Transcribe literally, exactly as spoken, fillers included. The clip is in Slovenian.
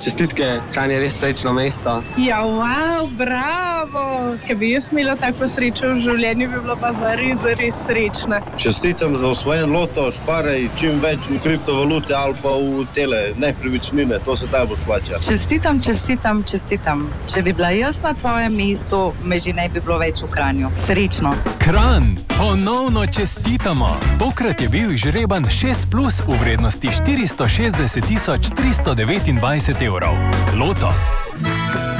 Čestitke, Kranj je res srečno mesto. Ja, wow, bravo! Ker bi jaz imela tako srečo v življenju, bi bila pa zares, zares srečna. Čestitam za osvojen loto, šparaj čim več v kriptovalute ali pa v tele nepremičnine, to se taj bo splača. Čestitam, čestitam, čestitam. Če bi bila jaz na tvojem mestu, me že ne bi bilo več v Kranju. Srečno. Kranj, ponovno čestitamo. Tokrat je bil žreban šest plus v vrednosti štiristo šestdeset tisoč tristo devetindvajset evrov. Loto.